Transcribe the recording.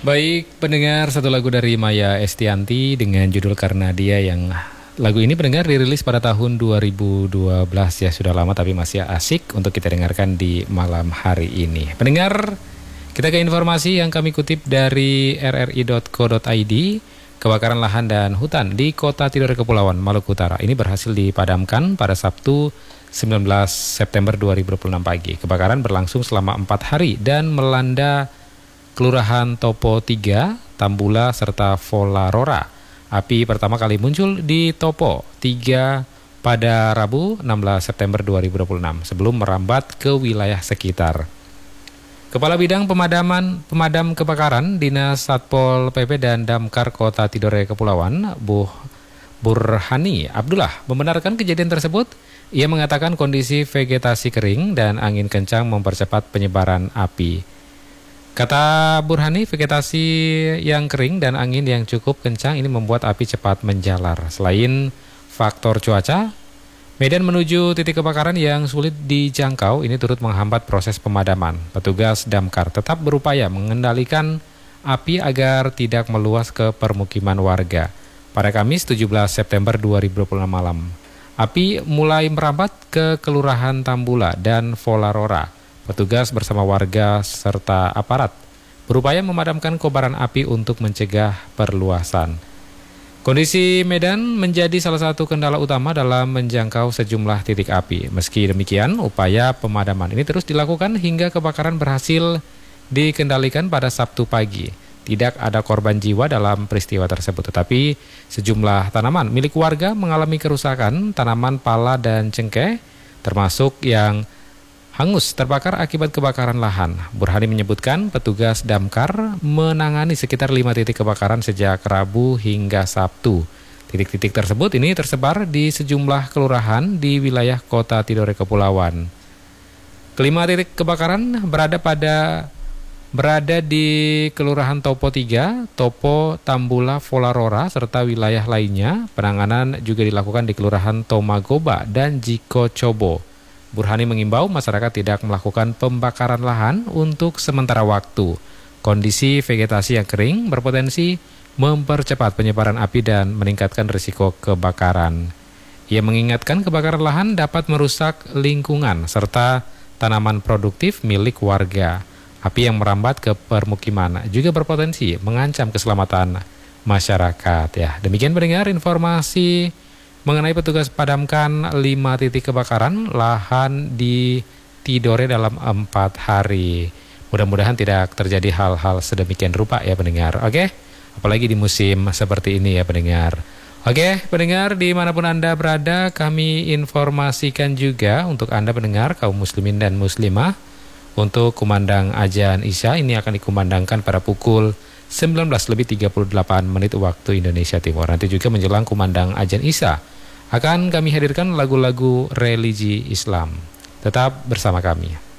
Baik, pendengar, satu lagu dari Maya Estianti dengan judul Karena Dia, yang lagu ini pendengar dirilis pada tahun 2012 ya, sudah lama tapi masih asik untuk kita dengarkan di malam hari ini. Pendengar, kita ke informasi yang kami kutip dari rri.co.id. Kebakaran lahan dan hutan di Kota Tidore Kepulauan Maluku Utara ini berhasil dipadamkan pada Sabtu 19 September 2026 pagi. Kebakaran berlangsung selama 4 hari dan melanda Kelurahan Topo 3, Tambula, serta Volarora. Api pertama kali muncul di Topo 3 pada Rabu 16 September 2026 sebelum merambat ke wilayah sekitar. Kepala Bidang Pemadam Kebakaran Dinas Satpol PP dan Damkar Kota Tidore Kepulauan, Burhani Abdullah, membenarkan kejadian tersebut. Ia mengatakan kondisi vegetasi kering dan angin kencang mempercepat penyebaran api. Kata Burhani, vegetasi yang kering dan angin yang cukup kencang ini membuat api cepat menjalar. Selain faktor cuaca, medan menuju titik kebakaran yang sulit dijangkau ini turut menghambat proses pemadaman. Petugas damkar tetap berupaya mengendalikan api agar tidak meluas ke permukiman warga. Pada Kamis 17 September 2026 malam, api mulai merambat ke Kelurahan Tambula dan Volarora. Petugas bersama warga serta aparat berupaya memadamkan kobaran api untuk mencegah perluasan. Kondisi medan menjadi salah satu kendala utama dalam menjangkau sejumlah titik api. Meski demikian, upaya pemadaman ini terus dilakukan hingga kebakaran berhasil dikendalikan pada Sabtu pagi. Tidak ada korban jiwa dalam peristiwa tersebut, tetapi sejumlah tanaman milik warga mengalami kerusakan. Tanaman pala dan cengkeh termasuk yang hangus terbakar akibat kebakaran lahan. Burhani menyebutkan petugas damkar menangani sekitar 5 titik kebakaran sejak Rabu hingga Sabtu. Titik-titik tersebut ini tersebar di sejumlah kelurahan di wilayah Kota Tidore Kepulauan. Kelima titik kebakaran berada di Kelurahan Topo 3, Topo, Tambula, Volarora, serta wilayah lainnya. Penanganan juga dilakukan di Kelurahan Tomagoba dan Jiko Cobo. Burhani mengimbau masyarakat tidak melakukan pembakaran lahan untuk sementara waktu. Kondisi vegetasi yang kering berpotensi mempercepat penyebaran api dan meningkatkan risiko kebakaran. Ia mengingatkan kebakaran lahan dapat merusak lingkungan serta tanaman produktif milik warga. Api yang merambat ke permukiman juga berpotensi mengancam keselamatan masyarakat. Ya, demikian pendengar informasi mengenai petugas padamkan 5 titik kebakaran lahan di Tidore dalam 4 hari. Mudah-mudahan tidak terjadi hal-hal sedemikian rupa ya pendengar. Oke, apalagi di musim seperti ini ya pendengar. Oke, pendengar dimanapun Anda berada, kami informasikan juga untuk Anda pendengar kaum muslimin dan muslimah, untuk kumandang azan Isya ini akan dikumandangkan pada pukul 19:38 waktu Indonesia Timur. Nanti juga menjelang kumandang azan Isya akan kami hadirkan lagu-lagu religi Islam. Tetap bersama kami.